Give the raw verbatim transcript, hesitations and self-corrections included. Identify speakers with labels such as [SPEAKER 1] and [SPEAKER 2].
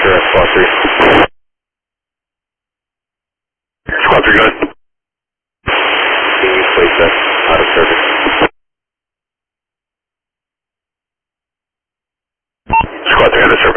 [SPEAKER 1] Roger, Squad three. Squad three, go ahead. Please check, out of service. Squad three, out of service.